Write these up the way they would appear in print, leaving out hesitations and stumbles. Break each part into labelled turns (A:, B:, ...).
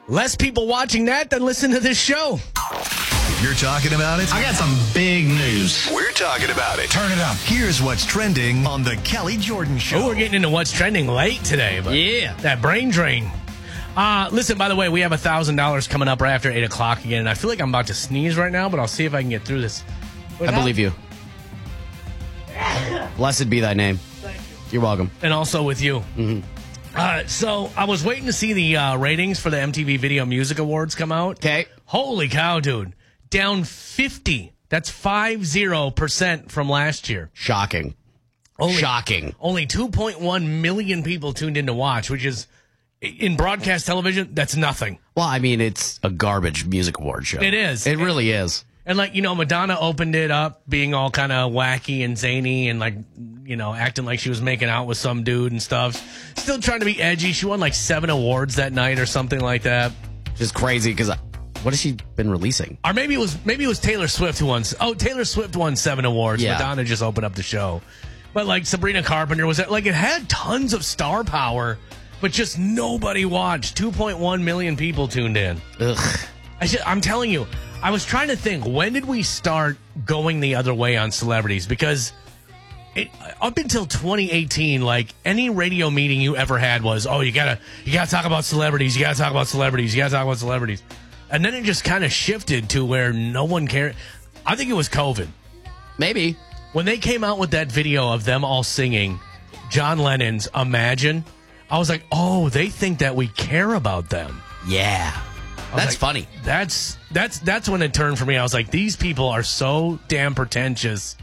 A: Less people watching that than listen to this show.
B: You're talking about it?
C: I got some big news.
B: We're talking about it.
C: Turn it up.
B: Here's what's trending on the Kelly Jordan Show.
A: Oh, we're getting into what's trending late today. But
D: Yeah.
A: That brain drain. Listen, by the way, we have $1,000 coming up right after 8 o'clock again, and I feel like I'm about to sneeze right now, but I'll see if I can get through this.
D: I believe you. Blessed be thy name.
A: Thank you.
D: You're welcome.
A: And also with you. Mm-hmm. So I was waiting to see the ratings for the MTV Video Music Awards come out.
D: Okay.
A: Holy cow, dude. Down 50. That's 50% from last year.
D: Shocking. Shocking.
A: Only 2.1 million people tuned in to watch, which is, in broadcast television, that's nothing.
D: Well, I mean, it's a garbage music award show.
A: It is.
D: It really is.
A: And, like, Madonna opened it up being all kind of wacky and zany and, like, acting like she was making out with some dude and stuff. Still trying to be edgy. She won, like, 7 awards that night or something like that.
D: Just crazy because what has she been releasing?
A: Or maybe it was Taylor Swift who won. Oh, Taylor Swift won 7 awards.
D: Yeah.
A: Madonna just opened up the show. But, like, Sabrina Carpenter was like, it had tons of star power, but just nobody watched. 2.1 million people tuned in.
D: Ugh.
A: I'm telling you, I was trying to think, when did we start going the other way on celebrities? Because up until 2018, like, any radio meeting you ever had was, oh, you gotta talk about celebrities, you gotta talk about celebrities, you gotta talk about celebrities. And then it just kind of shifted to where no one cared. I think it was COVID.
D: Maybe.
A: When they came out with that video of them all singing John Lennon's Imagine, I was like, oh, they think that we care about them.
D: Yeah. That's
A: like,
D: funny.
A: That's when it turned for me. I was like, these people are so damn pretentious,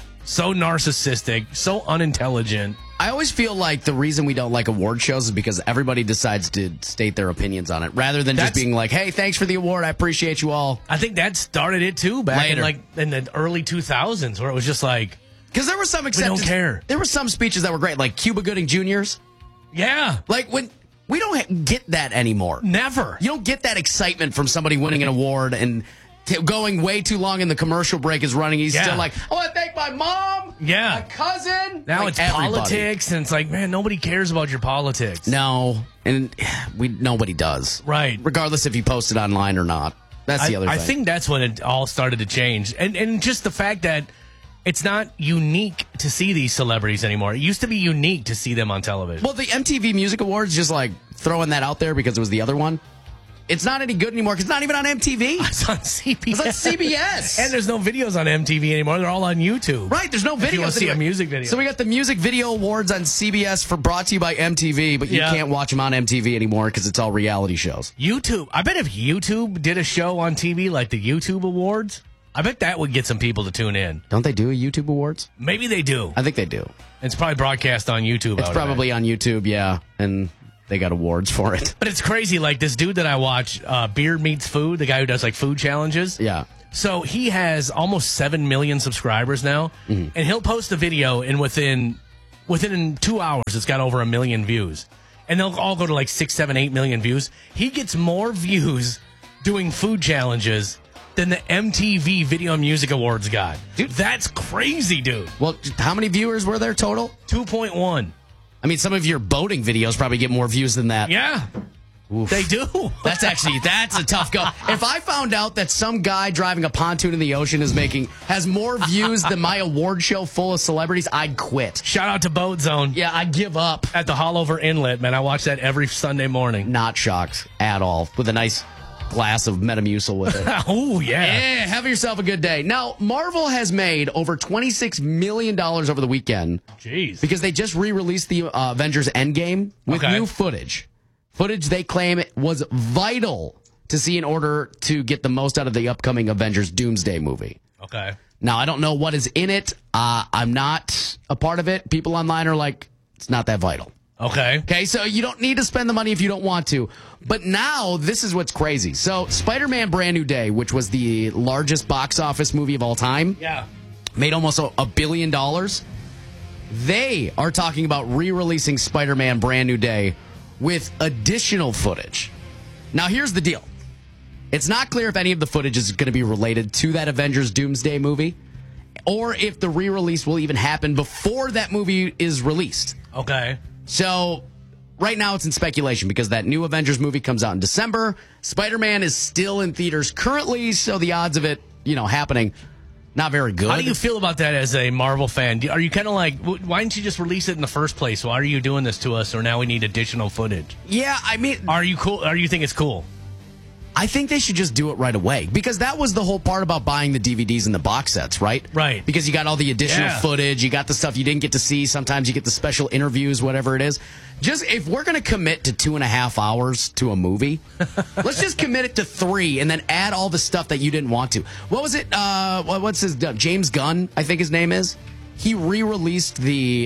A: so narcissistic, so unintelligent.
D: I always feel like the reason we don't like award shows is because everybody decides to state their opinions on it rather than just being like, hey, thanks for the award. I appreciate you all.
A: I think that started it too back in the early 2000s where it was just like,
D: because there were some acceptance.
A: We don't care.
D: There were some speeches that were great, like Cuba Gooding Jr.'s.
A: Yeah.
D: Like when we don't get that anymore.
A: Never.
D: You don't get that excitement from somebody winning an award and going way too long and the commercial break is running. He's still like, I want to thank my mom, my cousin.
A: Now
D: like
A: it's
D: everybody.
A: politics, and it's like, man, nobody cares about your politics.
D: No, and nobody does.
A: Right.
D: Regardless if you post it online or not. That's the other thing.
A: I think that's when it all started to change. And just the fact that it's not unique to see these celebrities anymore. It used to be unique to see them on television.
D: Well, the MTV Music Awards, just like throwing that out there because it was the other one. It's not any good anymore because it's not even on MTV.
A: It's on CBS.
D: It's on CBS.
A: And there's no videos on MTV anymore. They're all on YouTube.
D: Right, there's no videos.
A: If you want to see a music video.
D: So we got the Music Video Awards on CBS brought to you by MTV, but you can't watch them on MTV anymore because it's all reality shows.
A: YouTube. I bet if YouTube did a show on TV like the YouTube Awards, I bet that would get some people to tune in.
D: Don't they do a YouTube Awards?
A: Maybe they do.
D: I think they do.
A: It's probably broadcast on YouTube.
D: It's probably on YouTube, yeah. And they got awards for it.
A: But it's crazy. Like this dude that I watch, Beard Meets Food, the guy who does like food challenges.
D: Yeah.
A: So he has almost 7 million subscribers now. Mm-hmm. And he'll post a video and within 2 hours, it's got over 1 million views. And they'll all go to like 6, 7, 8 million views. He gets more views doing food challenges than the MTV Video Music Awards got. Dude, that's crazy, dude.
D: Well, how many viewers were there total?
A: 2.1.
D: I mean, some of your boating videos probably get more views than that.
A: Yeah. Oof. They do.
D: That's a tough go. If I found out that some guy driving a pontoon in the ocean has more views than my award show full of celebrities, I'd quit.
A: Shout out to Boat Zone.
D: Yeah, I'd give up.
A: At the Hollover Inlet, man. I watch that every Sunday morning.
D: Not shocked at all. With a nice glass of Metamucil with it.
A: Oh, yeah.
D: Yeah, have yourself a good day. Now, Marvel has made over $26 million over the weekend.
A: Jeez.
D: Because they just re-released the Avengers Endgame with new footage. Footage they claim was vital to see in order to get the most out of the upcoming Avengers Doomsday movie.
A: Okay.
D: Now, I don't know what is in it. I'm not a part of it. People online are like, it's not that vital. Okay, so you don't need to spend the money if you don't want to. But now, this is what's crazy. So, Spider-Man Brand New Day, which was the largest box office movie of all time, made almost $1 billion. They are talking about re-releasing Spider-Man Brand New Day with additional footage. Now, here's the deal. It's not clear if any of the footage is going to be related to that Avengers Doomsday movie, or if the re-release will even happen before that movie is released.
A: Okay.
D: So, right now it's in speculation because that new Avengers movie comes out in December. Spider-Man is still in theaters currently, so the odds of it, happening, not very good.
A: How do you feel about that as a Marvel fan? Are you kind of like, why didn't you just release it in the first place? Why are you doing this to us, or now we need additional footage?
D: Yeah, I mean...
A: Are you cool? Or you think it's cool?
D: I think they should just do it right away because that was the whole part about buying the DVDs and the box sets, right?
A: Right.
D: Because you got all the additional footage, you got the stuff you didn't get to see. Sometimes you get the special interviews, whatever it is. Just if we're going to commit to 2.5 hours to a movie, let's just commit it to 3 and then add all the stuff that you didn't want to. What was it? What's his James Gunn? I think his name is. He re-released the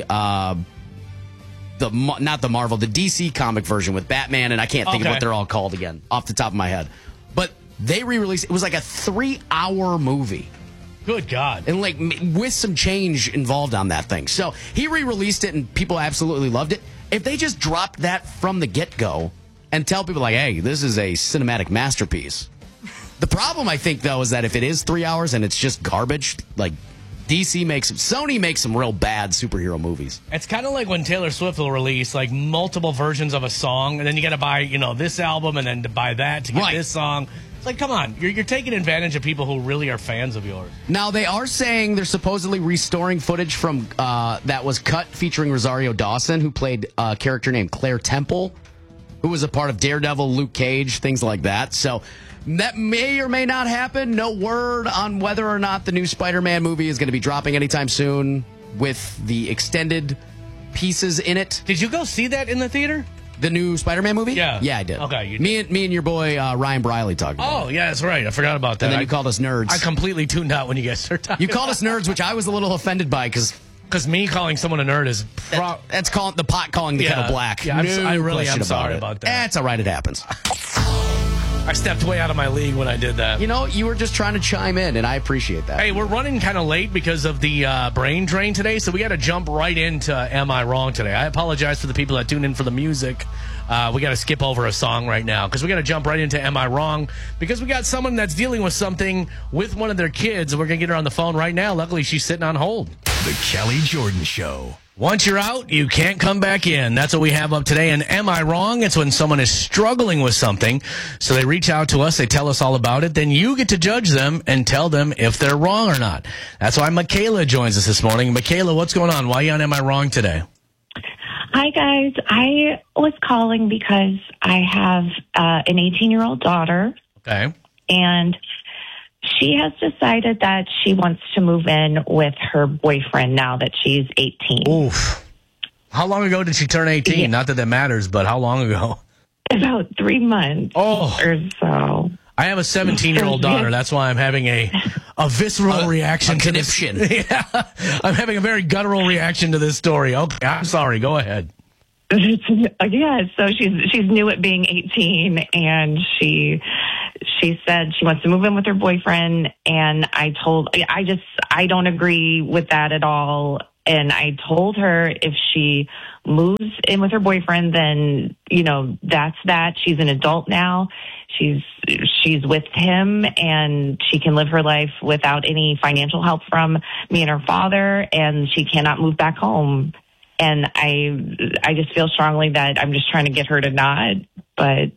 D: DC comic version with Batman, and I can't think of what they're all called again off the top of my head. But they re-released it was like a 3-hour movie.
A: Good God.
D: And like with some change involved on that thing. So he re-released it and people absolutely loved it. If they just dropped that from the get-go and tell people like, hey, this is a cinematic masterpiece. The problem, I think, though, is that if it is 3 hours and it's just garbage, like Sony makes some real bad superhero movies.
A: It's kind of like when Taylor Swift will release like multiple versions of a song, and then you got to buy, this album and then to buy that to get this song. It's like, come on, you're taking advantage of people who really are fans of yours. Now,
D: they are saying they're supposedly restoring footage from that was cut featuring Rosario Dawson, who played a character named Claire Temple, who was a part of Daredevil, Luke Cage, things like that. So that may or may not happen. No word on whether or not the new Spider-Man movie is going to be dropping anytime soon with the extended pieces in it.
A: Did you go see that in the theater?
D: The new Spider-Man movie?
A: Yeah.
D: Yeah, I did.
A: Okay. You
D: did. Me and your boy Ryan Briley talked about it.
A: Oh, yeah, that's right. I forgot about that.
D: And then you called us nerds.
A: I completely tuned out when you guys started talking.
D: You called us nerds, which I was a little offended by
A: because me calling someone a nerd is...
D: that's calling the pot calling the kettle black.
A: Yeah, I really am sorry about that.
D: That's all right. It happens.
A: I stepped way out of my league when I did that.
D: You were just trying to chime in, and I appreciate that.
A: Hey, we're running kind of late because of the brain drain today, so we got to jump right into Am I Wrong today. I apologize for the people that tune in for the music. We got to skip over a song right now because we got to jump right into Am I Wrong? Because we got someone that's dealing with something with one of their kids, and we're going to get her on the phone right now. Luckily, she's sitting on hold.
B: The Kelly Jordan Show.
A: Once you're out, you can't come back in. That's what we have up today. And Am I Wrong? It's when someone is struggling with something. So they reach out to us. They tell us all about it. Then you get to judge them and tell them if they're wrong or not. That's why Michaela joins us this morning. Michaela, what's going on? Why are you on Am I Wrong today?
E: Hi, guys. I was calling because I have an 18-year-old daughter.
A: Okay.
E: And she has decided that she wants to move in with her boyfriend now that she's 18.
A: Oof. How long ago did she turn 18? Yeah. Not that matters, but how long ago?
E: About 3 months or so.
A: I have a 17-year-old daughter. That's why I'm having a visceral reaction to this. Yeah, I'm having a very guttural reaction to this story. Okay, I'm sorry. Go ahead.
E: Yeah, so she's new at being 18, and she said she wants to move in with her boyfriend, and I don't agree with that at all. And I told her if she moves in with her boyfriend, then, that's that. She's an adult now. She's with him, and she can live her life without any financial help from me and her father, and she cannot move back home. And I just feel strongly that I'm just trying to get her to nod, but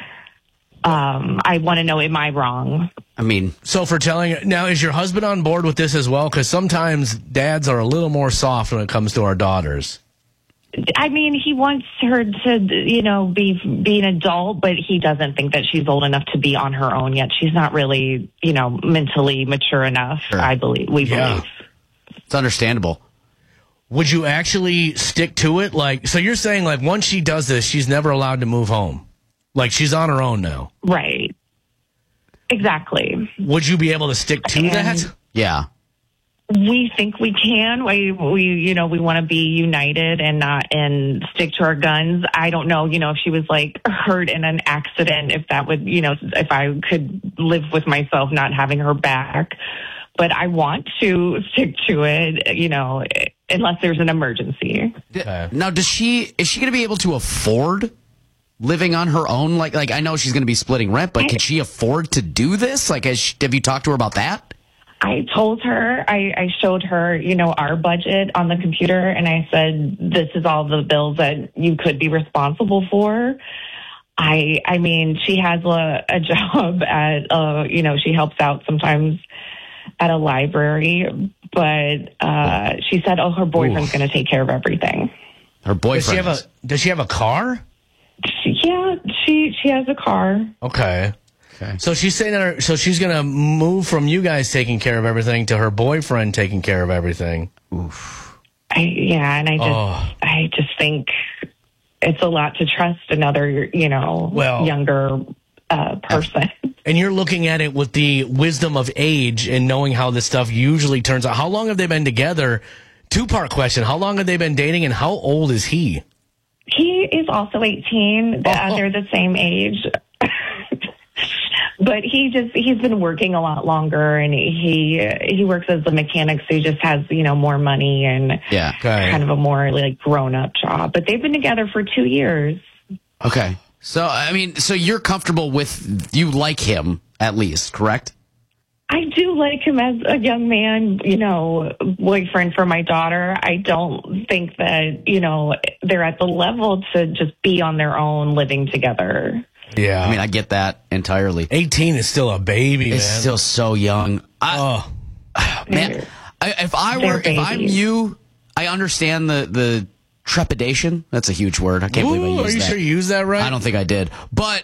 E: I want to know, am I wrong?
A: So for telling now, is your husband on board with this as well? Because sometimes dads are a little more soft when it comes to our daughters.
E: He wants her to, be an adult, but he doesn't think that she's old enough to be on her own yet. She's not really, mentally mature enough, sure. We believe.
D: It's understandable.
A: Would you actually stick to it? So you're saying, once she does this, she's never allowed to move home? She's on her own now?
E: Right. Exactly.
A: Would you be able to stick to that?
D: Yeah.
E: We think we can. We want to be united and stick to our guns. I don't know, if she was hurt in an accident, if that would, if I could live with myself not having her back. But I want to stick to it, unless there's an emergency.
D: Now, is she going to be able to afford living on her own? I know she's going to be splitting rent, but can she afford to do this? Have you talked to her about that?
E: I told her, I showed her, our budget on the computer, and I said, this is all the bills that you could be responsible for. I mean, she has a job at, she helps out sometimes at a library, but she said, her boyfriend's going to take care of everything.
D: Her boyfriend?
A: Does she have a car?
E: Yeah, she has a car.
A: Okay. So she's saying that she's going to move from you guys taking care of everything to her boyfriend taking care of everything.
D: Oof.
E: I just think it's a lot to trust another, younger person.
A: And you're looking at it with the wisdom of age and knowing how this stuff usually turns out. How long have they been together? Two-part question. How long have they been dating, and how old is he?
E: He is also 18. They're the same age. But he's been working a lot longer, and he works as a mechanic, so he just has, more money and kind of a more like grown-up job. But they've been together for 2 years.
D: Okay. So, so you're comfortable you like him, at least, correct?
E: I do like him as a young man, boyfriend for my daughter. I don't think that, they're at the level to just be on their own living together.
A: Yeah.
D: I get that entirely.
A: 18 is still a baby, man.
D: It's still so young. Man, if I'm you, I understand the trepidation. That's a huge word. I can't believe I used that.
A: Are you sure you used that right?
D: I don't think I did. But,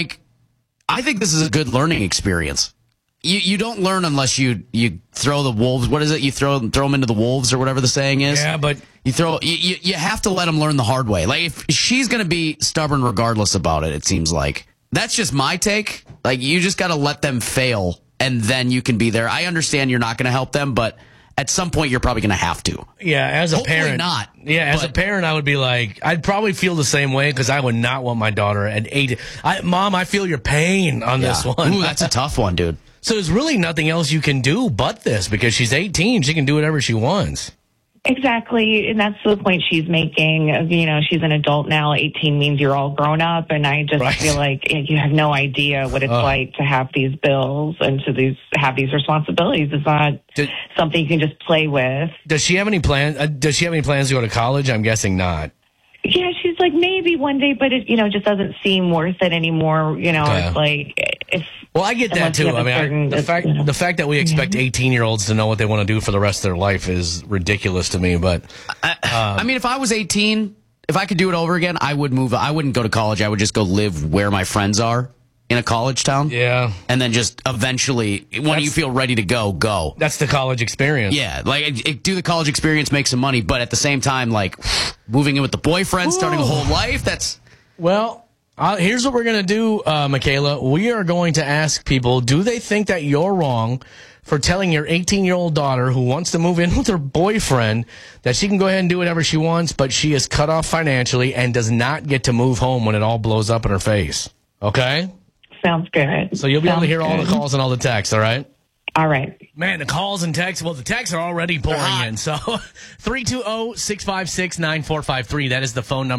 D: I think this is a good learning experience. You don't learn unless you throw the wolves. What is it? You throw them into the wolves or whatever the saying is.
A: Yeah, but
D: you have to let them learn the hard way. Like, if she's going to be stubborn regardless about it, it seems like. That's just my take. Like, you just got to let them fail, and then you can be there. I understand you're not going to help them, but at some point you're probably going to have to.
A: Yeah, as a
D: Hopefully
A: parent.
D: not.
A: Yeah, as a parent, I would be like, I'd probably feel the same way because I would not want my daughter at 8. Mom, I feel your pain on this one.
D: Ooh, that's a tough one, dude.
A: So there's really nothing else you can do but this because she's 18. She can do whatever she wants.
E: Exactly. And that's the point she's making. She's an adult now. 18 means you're all grown up. And I just feel like you have no idea what it's like to have these bills and to have these responsibilities. It's not something you can just play with.
A: Does she have any plans? Does she have any plans to go to college? I'm guessing not.
E: Yeah, she's like, maybe one day, but it, just doesn't seem worth it anymore. It's like,
A: well, I get that too. The fact that we expect 18-year-olds to know what they want to do for the rest of their life is ridiculous to me. But
D: if I was 18, if I could do it over again, I would move. I wouldn't go to college. I would just go live where my friends are in a college town.
A: Yeah.
D: And then just eventually, when you feel ready to go. That's
A: the college experience.
D: Yeah. Do the college experience, make some money, but at the same time, moving in with the boyfriend, starting a whole life, that's...
A: Well, here's what we're going to do, Michaela. We are going to ask people, do they think that you're wrong for telling your 18-year-old daughter who wants to move in with her boyfriend that she can go ahead and do whatever she wants, but she is cut off financially and does not get to move home when it all blows up in her face? Okay?
E: Sounds good.
A: So you'll be able to hear all the calls and all the texts, all right?
E: All right.
A: Man, the calls and texts, well, the texts are already pouring in. So 320-656-9453, that is the phone number.